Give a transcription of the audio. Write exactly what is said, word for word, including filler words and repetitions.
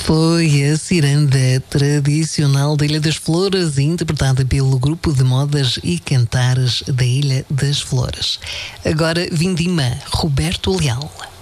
Foi a ciranda tradicional da Ilha das Flores, interpretada pelo grupo de modas e cantares da Ilha das Flores. Agora Vindima, Roberto Leal.